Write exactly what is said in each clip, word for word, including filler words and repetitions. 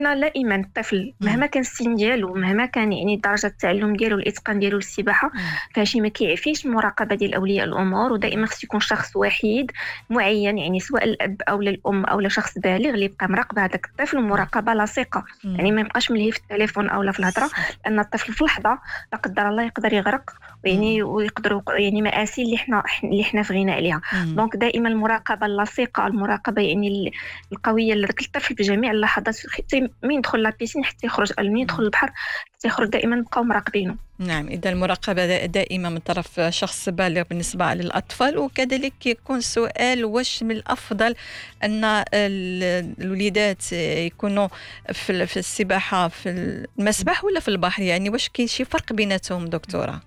دائما الطفل مم. مهما كان السن ديالو، مهما كان يعني درجه التعلم ديالو والاتقان ديالو للسباحه، مم. فهادشي ما كيعفيش المراقبه ديال اولياء الامور. ودائما خص يكون شخص وحيد معين، يعني سواء الاب او الام او شخص بالغ اللي يبقى مراقب هذاك الطفل، ومراقبه لاصقه. يعني مم. ما يبقاش ملهي في التليفون او في الهضره، صح. لان الطفل في لحظه لا قدر الله يقدر يغرق، مم. يعني ويقدروا يعني مآسي اللي حنا اللي حنا فغينا عليها. مم. دونك دائما المراقبه اللاصقه، المراقبه يعني القويه لذاك الطفل في جميع اللحظات، حتى من يدخل لابيسين حتى يخرج، من يدخل مم. البحر حتى يخرج، دائما نبقاو مراقبينه. نعم، إذا المراقبة دا- دائمة من طرف شخص بالغ بالنسبة للأطفال. وكذلك يكون سؤال: واش من الأفضل أن ال- الوليدات يكونوا في ال- في السباحة في المسبح ولا في البحر؟ يعني واش كاين شي فرق بيناتهم دكتورة؟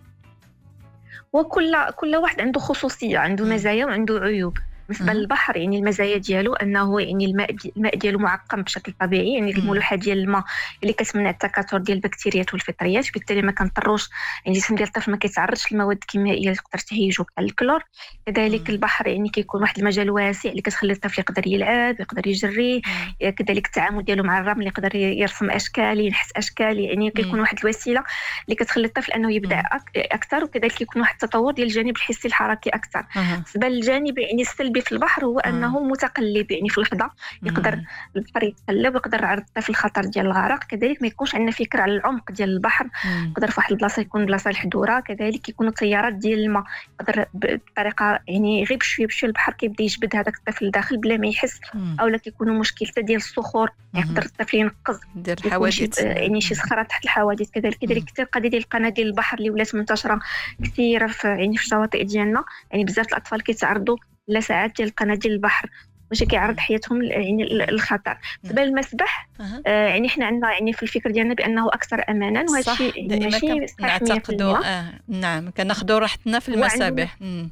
وكل كل واحد عنده خصوصيه، عنده مم. مزايا وعنده عيوب. بالنسبه مم. للبحر، يعني المزايا ديالو انه يعني الماء دي الماء ديالو معقم بشكل طبيعي، يعني مم. الملوحه ديال الماء اللي كتمنع التكاثر ديال البكتيريات والفطريات، بالتالي ما كنضروش، يعني الجسم ديال الطفل ما كيتعرضش للمواد الكيميائيه اللي تقدر تهيجو بحال الكلور. كذلك مم. البحر يعني كيكون واحد المجال واسع اللي كتخلي الطفل يقدر يلعب، يقدر يجري. مم. كذلك التعامل ديالو مع الرمل، يقدر يرسم اشكال، ينحت اشكال، يعني كيكون مم. واحد الوسيله اللي كتخلي الطفل انه يبدع مم. أك- اكثر. وكذلك يكون واحد التطور ديال الجانب الحسي الحركي اكثر. أها. بالنسبه للجانب يعني السلبي في البحر، هو آه. انه متقلب، يعني في لحظه يقدر مم. البحر يتقلب ويقدر يعرض الطفل الخطر ديال الغرق. كذلك ما يكونش عندنا فكره على العمق ديال البحر، مم. يقدر في واحد البلاصه يكون بلاصه الحدوره. كذلك يكونوا التيارات ديال الماء، يقدر ب- بطريقه يعني غير بشويه بشويه البحر كيبدا يجبد هذاك الطفل لداخل بلا ما يحس. مم. او لا كيكونوا مشكل حتى ديال الصخور، يقدر مم. الطفل ينقز، دير يكون شي الحوادث. يعني شي مم. صخره تحت الحوادث. كذلك مم. كذلك حتى القضيه ديال القناديل البحر اللي ولات منتشره كثيره في يعني في الشواطئ ديالنا. يعني بزاف الاطفال كيتعرضوا لساعات ديال قناديل البحر، باش كيعرض مم. حياتهم ل- يعني ل- مم. للخطر. نعم. بالنسبه للمسبح، أها. آه يعني حنا عندنا يعني في الفكر ديالنا بانه اكثر امانا، وهذا الشيء صح، يعني دائما ماشي صحيح كنعتقدوا. مية بالمية. آه نعم، كناخذوا راحتنا في هو عنده المسابح. مم.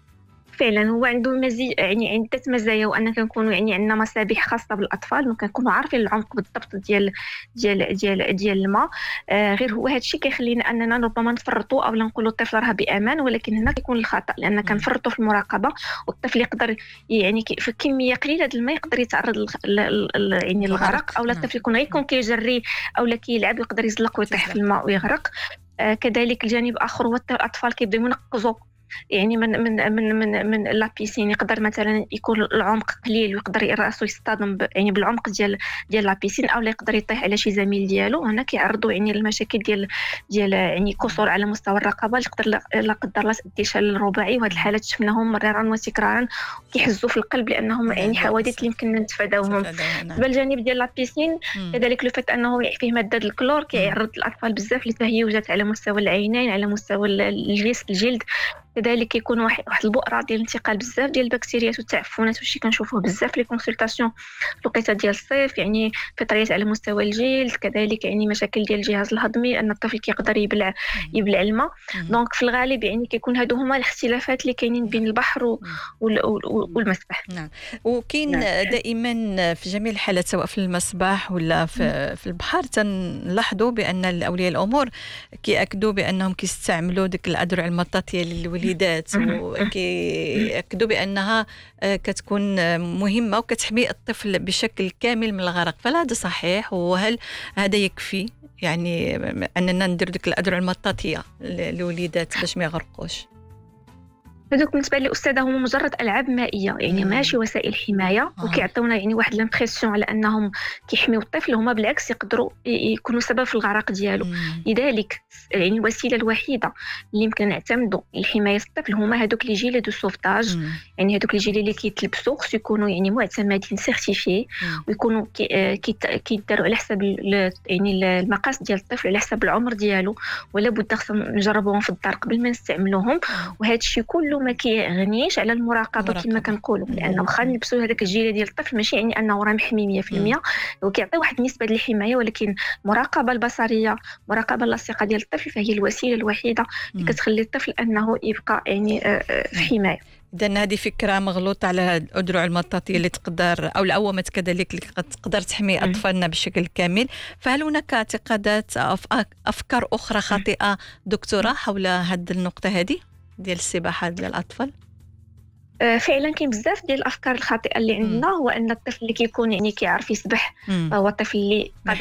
فعلا هو عنده مزي يعني عدة مزايا، وأن كنكونوا يعني عندنا مسابح خاصة بالأطفال، وكنكونوا عارفين العمق بالضبط ديال ديال ديال ديال الماء. آه غير هو هذا الشيء كيخلينا أننا ربما نفرطوا أو لا نقولوا الطفل راه بأمان، ولكن هنا كيكون الخطأ، لأن مم. كنفرطوا في المراقبة. والطفل يقدر يعني كي- في كمية قليلة د الماء يقدر يتعرض للغ- ل- ل- يعني الغرق. الغرق، أو لا نعم. الطفل يكون غير مم. يكون كيجري أو لا كيلعب ويقدر يزلق ويطيح في تزلق. الماء مم. ويغرق. آه كذلك الجانب آخر هو الأطفال كيبداو ينقزوا، يعني من من من من من لابيسين. يقدر مثلا يكون العمق قليل ويقدر راسو يصطدم ب- يعني بالعمق ديال ديال لابيسين، او لا يقدر يطيح على شي زميل ديالو. هنا كيعرضوا يعني المشاكل ديال ديال يعني مم. كسور على مستوى الرقبه، اللي تقدر لا لا قدر الله تؤدي شلل رباعي. وهاد مم. الحالات شفناهم مرارا وتكرارا، كيحزوا في القلب لانهم لا، يعني حوادث اللي للأسف يمكن نتفاداوهم. تفادوها. نعم. بالنسبه للجانب ديال لابيسين، مم. كذلك لو فات انه فيه ماده الكلور مم. كيعرض الاطفال بزاف لتهيجات على مستوى العينين، على مستوى ال- الجسم الجلد. كذلك يكون واحد واحد البؤره ديال انتقال بزاف ديال البكتيريات والتعفنات، وشي كنشوفوه بزاف في لي كونسلطاسيون في الوقيته ديال الصيف. يعني فطريات على مستوى الجلد، كذلك يعني مشاكل ديال الجهاز الهضمي، ان الطفل كيقدر يبلع مم. يبلع الماء. مم. دونك في الغالب يعني كيكون هادو هما الاختلافات اللي كاينين نعم. بين البحر و- مم. وال- وال- والمسبح. نعم. وكاين نعم. دائما في جميع الحالات، سواء في المسبح ولا في في البحر، تنلاحظوا بان الاولياء الامور كيأكدوا بانهم كيستعملوا ديك الادرع المطاطيه للوليدات، وكيأكدوا بانها آه، كتكون آه، مهمه وكتحمي الطفل بشكل كامل من الغرق. فهل هذا صحيح؟ وهل هذا يكفي يعني اننا ندير ديك الادرع المطاطيه للوليدات باش ما يغرقوش؟ هذوك بالنسبه للاستاذه هما مجرد العاب مائيه، يعني ماشي مم. وسائل حمايه، آه. وكيعطيونا يعني واحد لامبرسيون على انهم كيحميو الطفل. هما بالعكس يقدروا ي- يكونوا سبب في الغرق ديالو. مم. لذلك يعني الوسيله الوحيده اللي يمكن نعتمدوا لحمايه الطفل هما هذوك لي جيلي دو سوفتاج. مم. يعني هذوك لي جيلي اللي كيتلبسوا خصو يكونوا يعني معتمدين سيرتيفي، مم. ويكونوا كي- آه، كيت- كيداروا على حسب ال- يعني المقاس ديال الطفل، على حسب العمر ديالو. ولا بد خصنا نجربوهم في الدار قبل ما نستعملوهم. مم. وهذا الشيء كله ما كيغنيش على المراقبه كما المراقبة. كنقولوا، مم. لان واخا نلبسوا هذاك الجيل ديال الطفل ماشي يعني انه راه محمي مية في المية، وكيعطي واحد النسبه ديال الحمايه، ولكن المراقبه البصريه، المراقبه اللاصقه ديال الطفل، فهي الوسيله الوحيده اللي مم. كتخلي الطفل انه يبقى يعني آه، آه، في مم. حمايه. إذن هذه فكرة مغلوطة على هاد الأدرع المطاطية اللي تقدر، أو العوامات كذلك، اللي قد تقدر تحمي مم. أطفالنا بشكل كامل. فهل هناك اعتقادات أو أف- أفكار أخرى خاطئة دكتورة حول هذه النقطة هذه ديال السباحة ديال الأطفال؟ آه، فعلا كاين بزاف ديال الافكار الخاطئه اللي مم. عندنا. هو ان الطفل اللي كيكون يعني كيعرف يسبح مم. هو الطفل اللي قادر